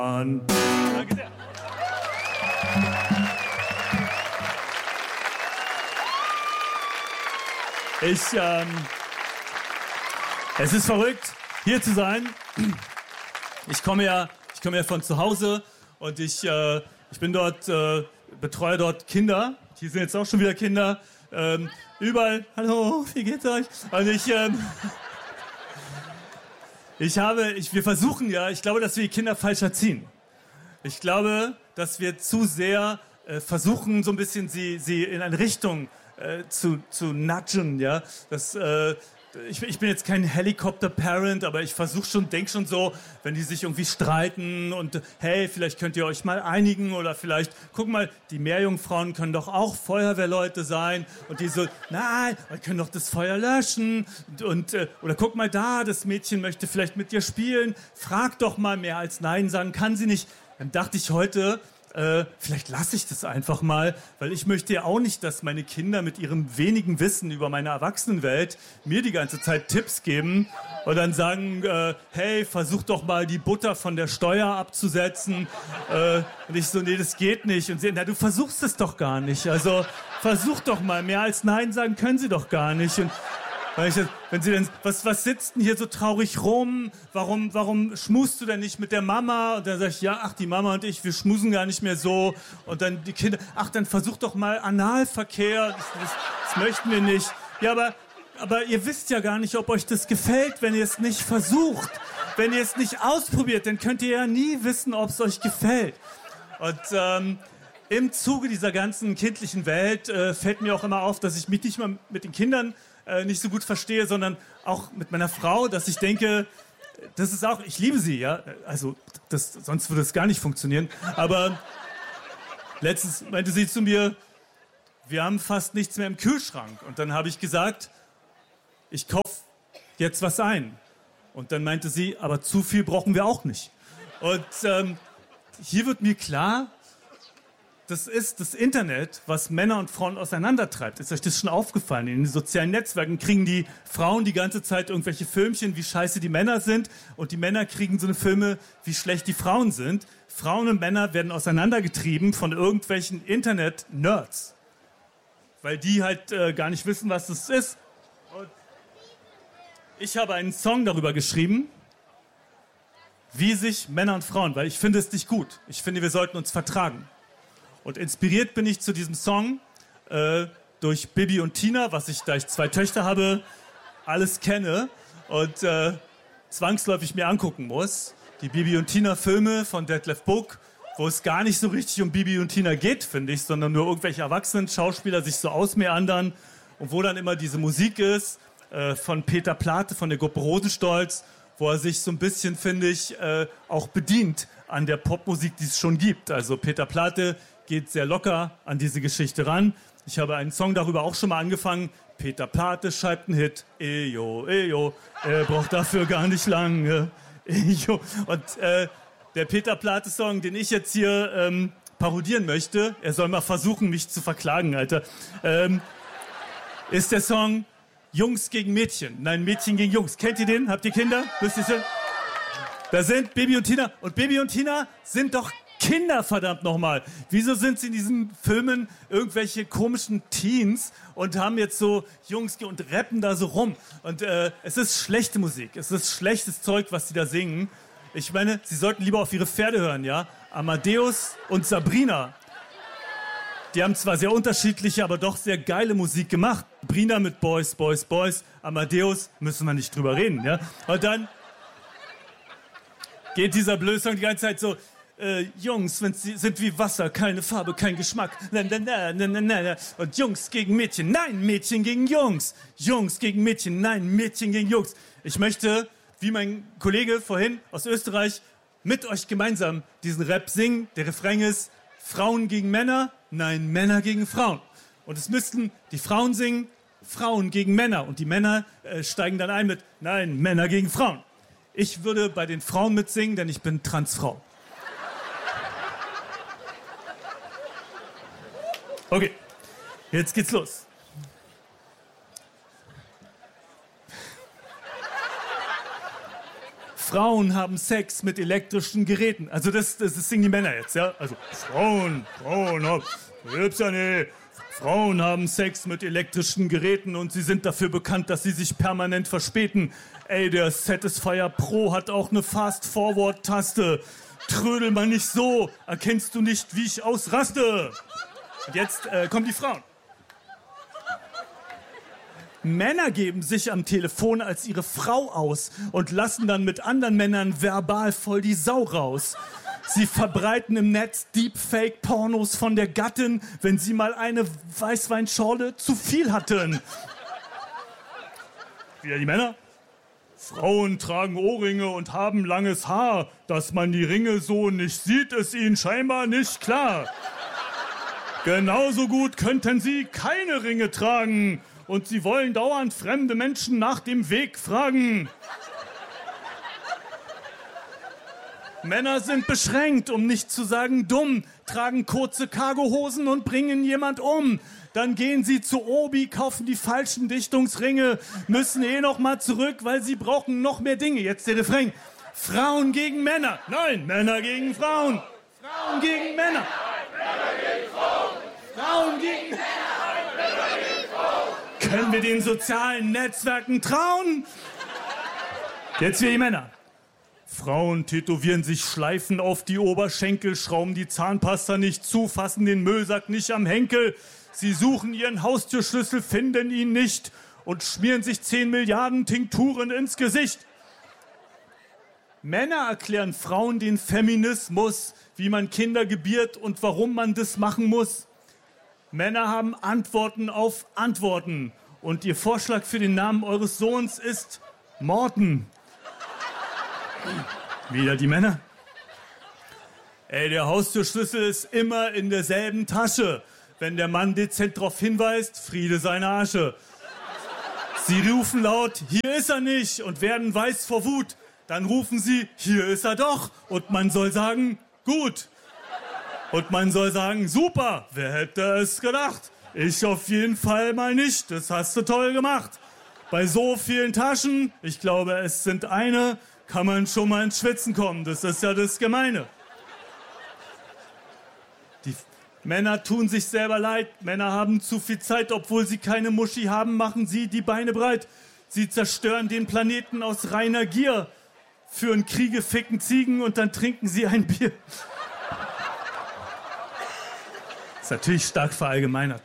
Danke sehr. Es ist verrückt, hier zu sein. Ich komme ja von zu Hause und ich bin dort, betreue dort Kinder. Hier sind jetzt auch schon wieder Kinder. Überall, hallo, wie geht's euch? Und wir versuchen ja, ich glaube, dass wir die Kinder falsch erziehen. Ich glaube, dass wir zu sehr versuchen, so ein bisschen sie in eine Richtung zu nudgen, ja. Ich bin jetzt kein Helikopter-Parent, aber ich denke schon so, wenn die sich irgendwie streiten und hey, vielleicht könnt ihr euch mal einigen oder vielleicht, guck mal, die Meerjungfrauen können doch auch Feuerwehrleute sein und die so, nein, wir können doch das Feuer löschen und oder guck mal da, das Mädchen möchte vielleicht mit dir spielen, frag doch mal, mehr als Nein sagen kann sie nicht. Dann dachte ich heute, vielleicht lasse ich das einfach mal, weil ich möchte ja auch nicht, dass meine Kinder mit ihrem wenigen Wissen über meine Erwachsenenwelt mir die ganze Zeit Tipps geben und dann sagen, hey, versuch doch mal die Butter von der Steuer abzusetzen. Und ich so, nee, das geht nicht. Und sie, na, du versuchst es doch gar nicht. Also versuch doch mal, mehr als Nein sagen können sie doch gar nicht. Und wenn sie denn, was sitzt denn hier so traurig rum? Warum schmust du denn nicht mit der Mama? Und dann sag ich, ja, ach, die Mama und ich, wir schmusen gar nicht mehr so. Und dann die Kinder, ach, dann versuch doch mal Analverkehr. Das möchten wir nicht. Ja, aber ihr wisst ja gar nicht, ob euch das gefällt, wenn ihr es nicht versucht. Wenn ihr es nicht ausprobiert, dann könnt ihr ja nie wissen, ob es euch gefällt. Und im Zuge dieser ganzen kindlichen Welt fällt mir auch immer auf, dass ich mich nicht mal mit den Kindern nicht so gut verstehe, sondern auch mit meiner Frau, dass ich denke, das ist auch, ich liebe sie, ja, also sonst würde es gar nicht funktionieren, aber letztens meinte sie zu mir, wir haben fast nichts mehr im Kühlschrank und dann habe ich gesagt, ich kaufe jetzt was ein und dann meinte sie, aber zu viel brauchen wir auch nicht und hier wird mir klar, das ist das Internet, was Männer und Frauen auseinandertreibt. Ist euch das schon aufgefallen? In den sozialen Netzwerken kriegen die Frauen die ganze Zeit irgendwelche Filmchen, wie scheiße die Männer sind. Und die Männer kriegen so eine Filme, wie schlecht die Frauen sind. Frauen und Männer werden auseinandergetrieben von irgendwelchen Internet-Nerds. Weil die halt gar nicht wissen, was das ist. Und ich habe einen Song darüber geschrieben, wie sich Männer und Frauen, weil ich finde es nicht gut. Ich finde, wir sollten uns vertragen. Und inspiriert bin ich zu diesem Song durch Bibi und Tina, da ich 2 Töchter habe, alles kenne und zwangsläufig mir angucken muss. Die Bibi und Tina Filme von Detlef Buck, wo es gar nicht so richtig um Bibi und Tina geht, finde ich, sondern nur irgendwelche erwachsenen Schauspieler sich so ausmeandern und wo dann immer diese Musik ist von Peter Plate, von der Gruppe Rosenstolz, wo er sich so ein bisschen, finde ich, auch bedient an der Popmusik, die es schon gibt. Also Peter Plate geht sehr locker an diese Geschichte ran. Ich habe einen Song darüber auch schon mal angefangen. Peter Plate schreibt einen Hit. Ejo, ejo, er braucht dafür gar nicht lange. Ejo. Und der Peter Plate-Song, den ich jetzt hier parodieren möchte, er soll mal versuchen, mich zu verklagen, Alter, ist der Song Jungs gegen Mädchen. Nein, Mädchen gegen Jungs. Kennt ihr den? Habt ihr Kinder? Wisst ihr den? Da sind Bibi und Tina. Und Bibi und Tina sind doch Kinder, verdammt nochmal. Wieso sind sie in diesen Filmen irgendwelche komischen Teens und haben jetzt so Jungs und rappen da so rum? Und es ist schlechte Musik. Es ist schlechtes Zeug, was sie da singen. Ich meine, sie sollten lieber auf ihre Pferde hören, ja? Amadeus und Sabrina. Die haben zwar sehr unterschiedliche, aber doch sehr geile Musik gemacht. Sabrina mit Boys, Boys, Boys. Amadeus, müssen wir nicht drüber reden, ja? Und dann geht dieser Blödsong die ganze Zeit so, Jungs sind wie Wasser, keine Farbe, kein Geschmack. Na, na, na, na, na, na. Und Jungs gegen Mädchen, nein, Mädchen gegen Jungs. Jungs gegen Mädchen, nein, Mädchen gegen Jungs. Ich möchte, wie mein Kollege vorhin aus Österreich, mit euch gemeinsam diesen Rap singen. Der Refrain ist, Frauen gegen Männer, nein, Männer gegen Frauen. Und es müssten die Frauen singen, Frauen gegen Männer. Und die Männer steigen dann ein mit, nein, Männer gegen Frauen. Ich würde bei den Frauen mitsingen, denn ich bin Transfrau. Okay, jetzt geht's los. Frauen haben Sex mit elektrischen Geräten. Also das singen die Männer jetzt, ja? Also Frauen haben Sex mit elektrischen Geräten und sie sind dafür bekannt, dass sie sich permanent verspäten. Ey, der Satisfyer Pro hat auch eine Fast-Forward-Taste. Trödel mal nicht so. Erkennst du nicht, wie ich ausraste? Und jetzt kommen die Frauen. Männer geben sich am Telefon als ihre Frau aus und lassen dann mit anderen Männern verbal voll die Sau raus. Sie verbreiten im Netz Deepfake-Pornos von der Gattin, wenn sie mal eine Weißweinschorle zu viel hatten. Wieder die Männer. Frauen tragen Ohrringe und haben langes Haar. Dass man die Ringe so nicht sieht, ist ihnen scheinbar nicht klar. Genauso gut könnten sie keine Ringe tragen. Und sie wollen dauernd fremde Menschen nach dem Weg fragen. Männer sind beschränkt, um nicht zu sagen dumm, tragen kurze Cargohosen und bringen jemand um. Dann gehen sie zu Obi, kaufen die falschen Dichtungsringe, müssen noch mal zurück, weil sie brauchen noch mehr Dinge. Jetzt der Refrain. Frauen gegen Männer. Nein, Männer gegen Frauen. Frauen gegen Männer. Männer gegen Frauen. Frauen gegen Männer. Können wir den sozialen Netzwerken trauen? Jetzt wir die Männer. Frauen tätowieren sich Schleifen auf die Oberschenkel, schrauben die Zahnpasta nicht zu, fassen den Müllsack nicht am Henkel. Sie suchen ihren Haustürschlüssel, finden ihn nicht und schmieren sich 10 Milliarden Tinkturen ins Gesicht. Männer erklären Frauen den Feminismus, wie man Kinder gebiert und warum man das machen muss. Männer haben Antworten auf Antworten. Und ihr Vorschlag für den Namen eures Sohns ist Morten. Wieder die Männer. Ey, der Haustürschlüssel ist immer in derselben Tasche. Wenn der Mann dezent darauf hinweist, Friede seine Asche. Sie rufen laut, hier ist er nicht und werden weiß vor Wut. Dann rufen sie, hier ist er doch. Und man soll sagen, gut. Und man soll sagen, super, wer hätte es gedacht? Ich auf jeden Fall mal nicht, das hast du toll gemacht. Bei so vielen Taschen, ich glaube es sind eine, kann man schon mal ins Schwitzen kommen, das ist ja das Gemeine. Die Männer tun sich selber leid, Männer haben zu viel Zeit, obwohl sie keine Muschi haben, machen sie die Beine breit. Sie zerstören den Planeten aus reiner Gier, führen Kriege, ficken Ziegen und dann trinken sie ein Bier. Ist natürlich stark verallgemeinert.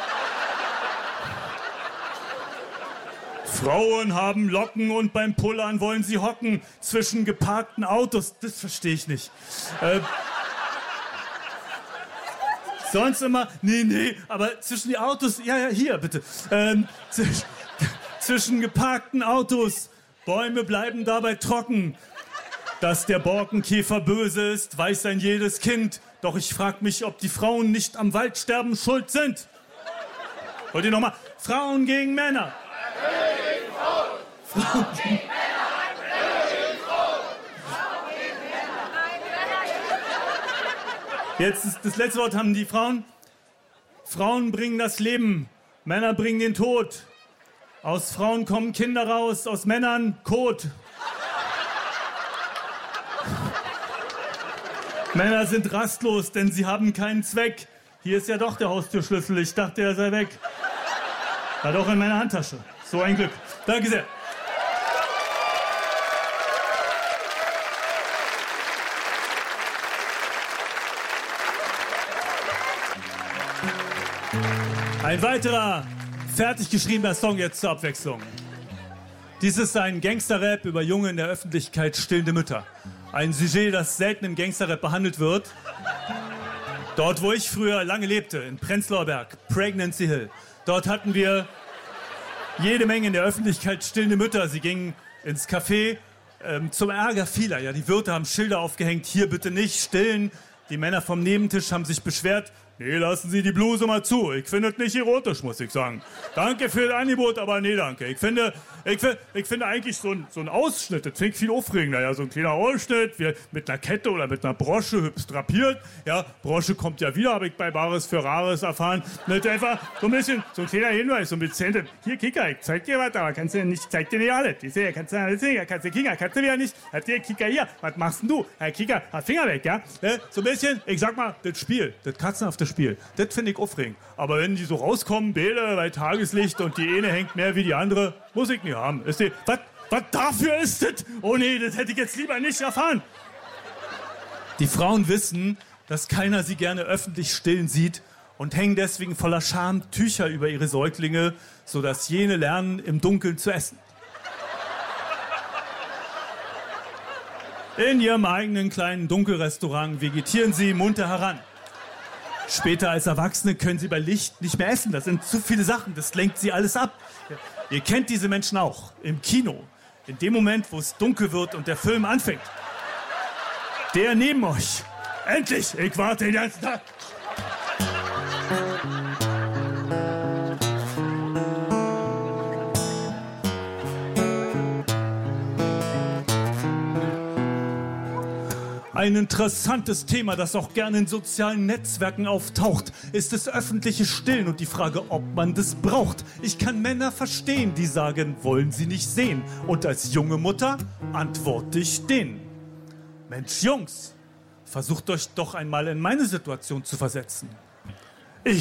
Frauen haben Locken und beim Pullern wollen sie hocken zwischen geparkten Autos. Das verstehe ich nicht. Sonst immer, nee, aber zwischen die Autos, ja, hier bitte. Zwischen geparkten Autos, Bäume bleiben dabei trocken. Dass der Borkenkäfer böse ist, weiß ein jedes Kind. Doch ich frag mich, ob die Frauen nicht am Waldsterben schuld sind. Wollt ihr nochmal? Frauen gegen Männer. Frauen gegen Männer. Jetzt ist das letzte Wort haben die Frauen. Frauen bringen das Leben, Männer bringen den Tod. Aus Frauen kommen Kinder raus, aus Männern Kot. Männer sind rastlos, denn sie haben keinen Zweck. Hier ist ja doch der Haustürschlüssel, ich dachte, er sei weg. War doch in meiner Handtasche. So ein Glück. Danke sehr. Ein weiterer fertig geschriebener Song jetzt zur Abwechslung. Dies ist ein Gangster-Rap über junge in der Öffentlichkeit stillende Mütter. Ein Sujet, das selten im Gangster-Rap behandelt wird. Dort, wo ich früher lange lebte, in Prenzlauer Berg, Pregnancy Hill. Dort hatten wir jede Menge in der Öffentlichkeit stillende Mütter. Sie gingen ins Café zum Ärger vieler. Ja, die Wirte haben Schilder aufgehängt, hier bitte nicht stillen. Die Männer vom Nebentisch haben sich beschwert, Nee, lassen Sie die Bluse mal zu. Ich finde es nicht erotisch, muss ich sagen. Danke für das Angebot, aber nee, danke. Ich finde eigentlich so ein Ausschnitt, das finde ich viel aufregender. Ja, so ein kleiner Ausschnitt, mit einer Kette oder mit einer Brosche, hübsch drapiert. Ja, Brosche kommt ja wieder, habe ich bei Bares für Rares erfahren. Nicht einfach so ein bisschen, so ein kleiner Hinweis, so ein bisschen. Hier, Kika, ich zeig dir was, aber kannst du nicht, zeig dir nicht alles. Ich sehe, kannst du nicht sehen, kannst du Kika, kannst du wieder nicht. Hat der Kika hier, was machst denn du? Herr Kika, Finger weg, ja? So ein bisschen, ich sag mal, das Spiel, das katzenhafte Spiel, das finde ich aufregend. Aber wenn die so rauskommen, Bälle bei Tageslicht und die eine hängt mehr wie die andere, muss ich nicht haben. Was dafür ist das? Oh nee, das hätte ich jetzt lieber nicht erfahren. Die Frauen wissen, dass keiner sie gerne öffentlich stillen sieht und hängen deswegen voller Scham Tücher über ihre Säuglinge, sodass jene lernen, im Dunkeln zu essen. In ihrem eigenen kleinen Dunkelrestaurant vegetieren sie munter heran. Später als Erwachsene können sie bei Licht nicht mehr essen. Das sind zu viele Sachen, das lenkt sie alles ab. Ihr kennt diese Menschen auch, im Kino. In dem Moment, wo es dunkel wird und der Film anfängt. Der neben euch. Endlich, ich warte den ganzen Tag. Ein interessantes Thema, das auch gerne in sozialen Netzwerken auftaucht, ist das öffentliche Stillen und die Frage, ob man das braucht. Ich kann Männer verstehen, die sagen, wollen sie nicht sehen. Und als junge Mutter antworte ich denen. Mensch, Jungs, versucht euch doch einmal in meine Situation zu versetzen.